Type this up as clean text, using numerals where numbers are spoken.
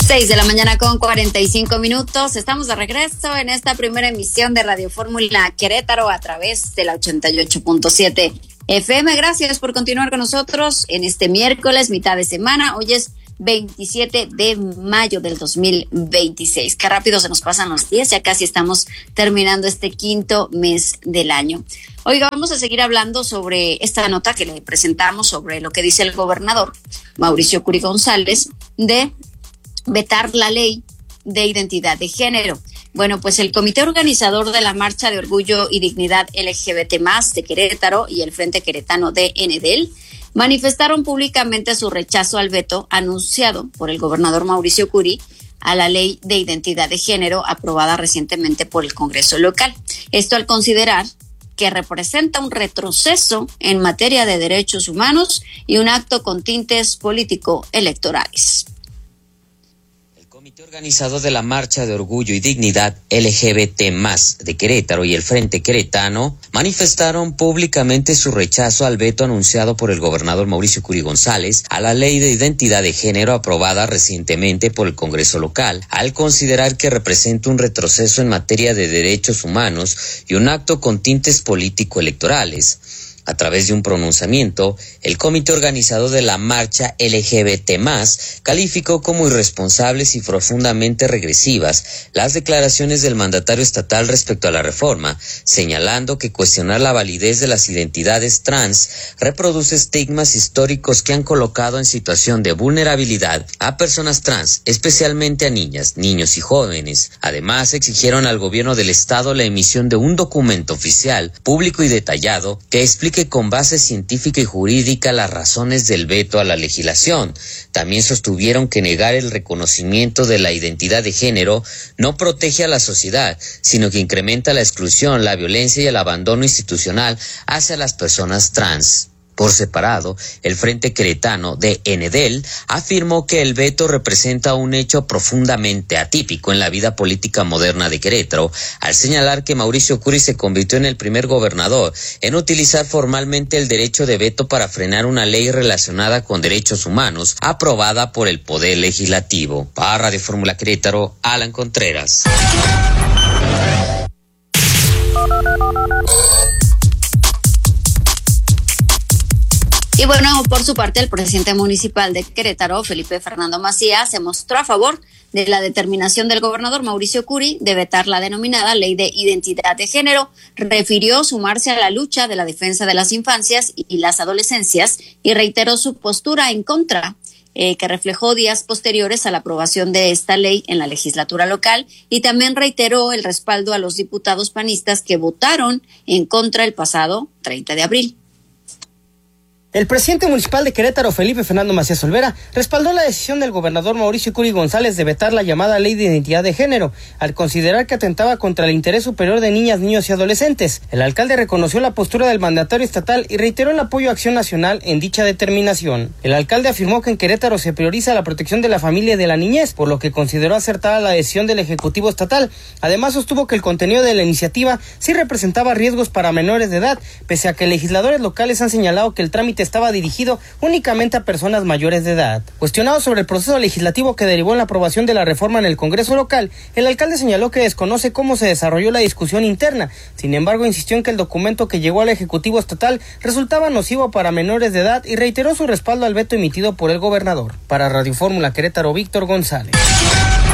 6:45 a.m. Estamos de regreso en esta primera emisión de Radio Fórmula Querétaro a través de la 88.7 FM. Gracias por continuar con nosotros en este miércoles, mitad de semana. Hoy es 27 de mayo del 2026. Qué rápido se nos pasan los días, ya casi estamos terminando este quinto mes del año. Oiga, vamos a seguir hablando sobre esta nota que le presentamos sobre lo que dice el gobernador Mauricio Curi González de vetar la ley de identidad de género. Bueno, pues el comité organizador de la Marcha de Orgullo y Dignidad LGBT+ de Querétaro y el Frente Queretano de ENEDEL manifestaron públicamente su rechazo al veto anunciado por el gobernador Mauricio Curi a la ley de identidad de género aprobada recientemente por el Congreso local. Esto al considerar que representa un retroceso en materia de derechos humanos y un acto con tintes político-electorales. El comité organizador de la Marcha de Orgullo y Dignidad LGBT+ de Querétaro y el Frente Queretano manifestaron públicamente su rechazo al veto anunciado por el gobernador Mauricio Curi González a la ley de identidad de género aprobada recientemente por el Congreso local, al considerar que representa un retroceso en materia de derechos humanos y un acto con tintes político-electorales. A través de un pronunciamiento, el comité organizador de la marcha LGBT+ calificó como irresponsables y profundamente regresivas las declaraciones del mandatario estatal respecto a la reforma, señalando que cuestionar la validez de las identidades trans reproduce estigmas históricos que han colocado en situación de vulnerabilidad a personas trans, especialmente a niñas, niños y jóvenes. Además, exigieron al gobierno del estado la emisión de un documento oficial, público y detallado que explique con base científica y jurídica las razones del veto a la legislación. También sostuvieron que negar el reconocimiento de la identidad de género no protege a la sociedad, sino que incrementa la exclusión, la violencia y el abandono institucional hacia las personas trans. Por separado, el Frente Queretano de ENEDEL afirmó que el veto representa un hecho profundamente atípico en la vida política moderna de Querétaro, al señalar que Mauricio Curi se convirtió en el primer gobernador en utilizar formalmente el derecho de veto para frenar una ley relacionada con derechos humanos aprobada por el Poder Legislativo. Para Radio Fórmula Querétaro, Alan Contreras. Y bueno, por su parte, el presidente municipal de Querétaro, Felipe Fernando Macías, se mostró a favor de la determinación del gobernador Mauricio Curi de vetar la denominada ley de identidad de género. Refirió sumarse a la lucha de la defensa de las infancias y las adolescencias y reiteró su postura en contra, que reflejó días posteriores a la aprobación de esta ley en la legislatura local, y también reiteró el respaldo a los diputados panistas que votaron en contra el pasado 30 de abril. El presidente municipal de Querétaro, Felipe Fernando Macías Olvera, respaldó la decisión del gobernador Mauricio Curi González de vetar la llamada ley de identidad de género, al considerar que atentaba contra el interés superior de niñas, niños y adolescentes. El alcalde reconoció la postura del mandatario estatal y reiteró el apoyo a Acción Nacional en dicha determinación. El alcalde afirmó que en Querétaro se prioriza la protección de la familia y de la niñez, por lo que consideró acertada la decisión del Ejecutivo Estatal. Además, sostuvo que el contenido de la iniciativa sí representaba riesgos para menores de edad, pese a que legisladores locales han señalado que el trámite estaba dirigido únicamente a personas mayores de edad. Cuestionado sobre el proceso legislativo que derivó en la aprobación de la reforma en el Congreso local, el alcalde señaló que desconoce cómo se desarrolló la discusión interna. Sin embargo, insistió en que el documento que llegó al Ejecutivo Estatal resultaba nocivo para menores de edad y reiteró su respaldo al veto emitido por el gobernador. Para Radio Fórmula Querétaro, Víctor González.